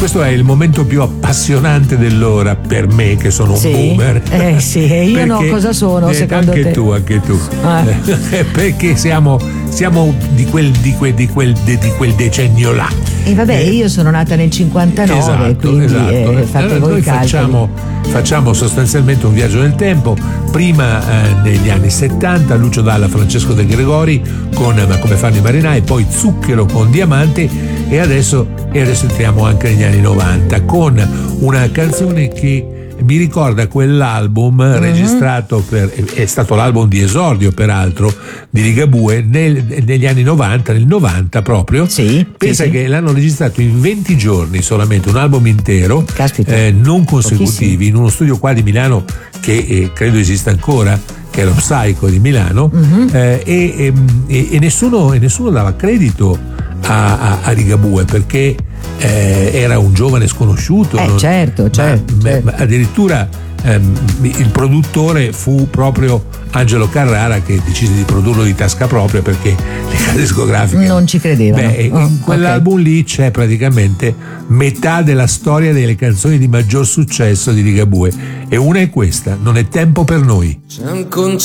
questo è il momento più appassionante dell'ora per me, che sono un boomer. Sì, e io no, cosa sono secondo anche te? Anche tu. Perché siamo di quel decennio là. E vabbè, io sono nata nel 59, quindi fate voi i calcoli. Facciamo sostanzialmente un viaggio nel tempo. Prima negli anni 70 Lucio Dalla, Francesco De Gregori con Ma come fanno i marinai, poi Zucchero con Diamante, e adesso entriamo anche negli anni 90 con una canzone che mi ricorda quell'album registrato è stato l'album di esordio peraltro di Ligabue negli anni 90, nel 90 proprio. Pensa che l'hanno registrato in 20 giorni solamente, un album intero, non consecutivi, in uno studio qua di Milano che credo esista ancora, che è lo Psycho di Milano, e nessuno dava credito a Ligabue, perché era un giovane sconosciuto. Certo. Addirittura il produttore fu proprio Angelo Carrara, che decise di produrlo di tasca propria perché le case discografiche non ci credevano. In quell'album lì c'è praticamente metà della storia delle canzoni di maggior successo di Ligabue, e una è questa, Non è tempo per noi.